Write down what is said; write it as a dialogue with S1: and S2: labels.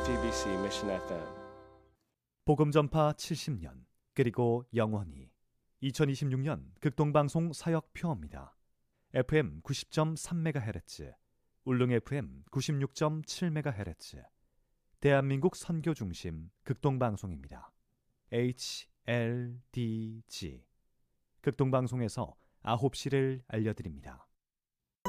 S1: JTBC Mission FM.
S2: 복음 전파 70년 그리고 영원히 2026년 극동방송 사역표입니다. FM 90.3MHz, 울릉 FM 96.7MHz, 대한민국 선교중심 극동방송입니다. HLDG 극동방송에서 9시를 알려드립니다.